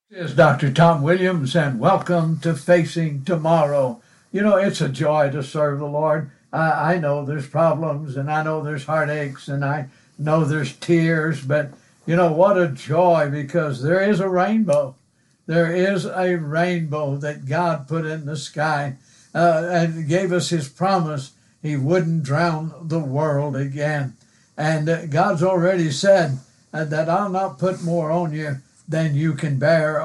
This is Dr. Tom Williams, and welcome to Facing Tomorrow. You know, it's a joy to serve the Lord. I know there's problems, and I know there's heartaches, and I know there's tears, but you know, what a joy, because there is a rainbow. There is a rainbow that God put in the sky and gave us his promise he wouldn't drown the world again. And God's already said that I'll not put more on you than you can bear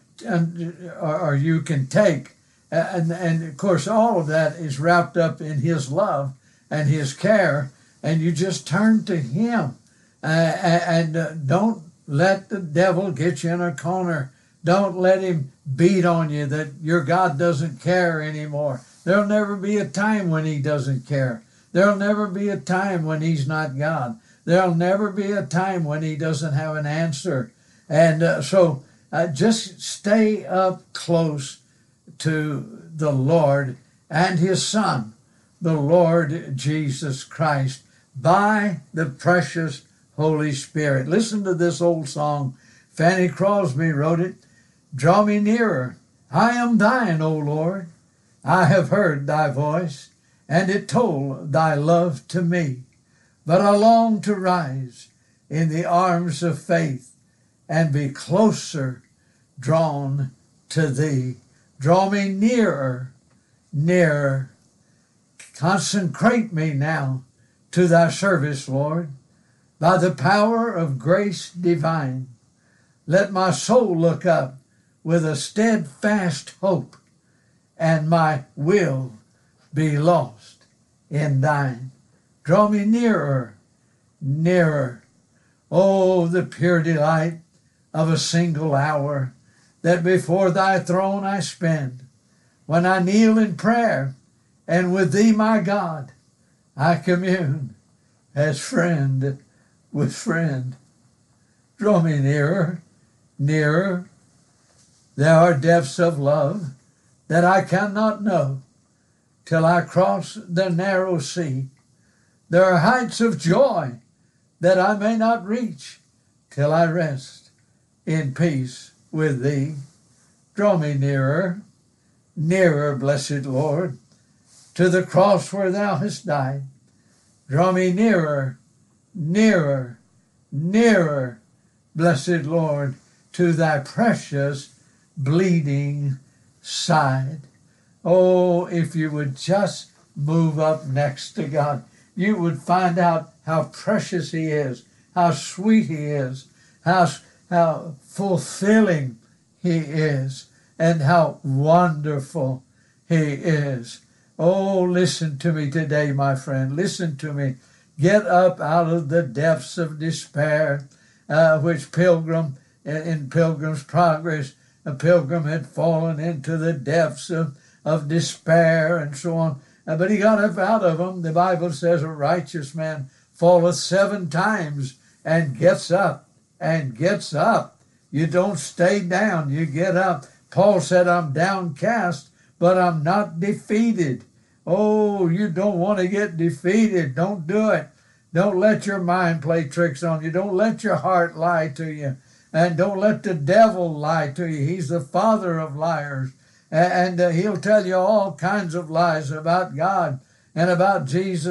or you can take. And of course, all of that is wrapped up in his love and his care. And you just turn to him and don't let the devil get you in a corner. Don't let him beat on you that your God doesn't care anymore. There'll never be a time when he doesn't care. There'll never be a time when he's not God. There'll never be a time when he doesn't have an answer. And so just stay up close to the Lord and his Son, the Lord Jesus Christ, by the precious Holy Spirit. Listen to this old song. Fanny Crosby wrote it. Draw me nearer. I am thine, O Lord. I have heard thy voice, and it told thy love to me. But I long to rise in the arms of faith and be closer drawn to thee. Draw me nearer, nearer. Consecrate me now to thy service, Lord, by the power of grace divine. Let my soul look up with a steadfast hope, and my will be lost in thine. Draw me nearer, nearer. Oh, the pure delight of a single hour that before thy throne I spend, when I kneel in prayer, and with thee, my God, I commune as friend with friend. Draw me nearer, nearer. There are depths of love that I cannot know till I cross the narrow sea. There are heights of joy that I may not reach till I rest in peace with thee. Draw me nearer, nearer, blessed Lord, to the cross where thou hast died. Draw me nearer, nearer, nearer, blessed Lord, to thy precious bleeding side. Oh, if you would just move up next to God, you would find out how precious he is, how sweet he is, how fulfilling he is, and how wonderful he is. Oh, listen to me today, my friend. Listen to me. Get up out of the depths of despair, which in Pilgrim's Progress, a pilgrim had fallen into the depths of despair and so on. But he got up out of them. The Bible says a righteous man falleth 7 times and gets up and gets up. You don't stay down, you get up. Paul said, I'm downcast, but I'm not defeated. Oh, you don't want to get defeated. Don't do it. Don't let your mind play tricks on you. Don't let your heart lie to you. And don't let the devil lie to you. He's the father of liars. And he'll tell you all kinds of lies about God and about Jesus.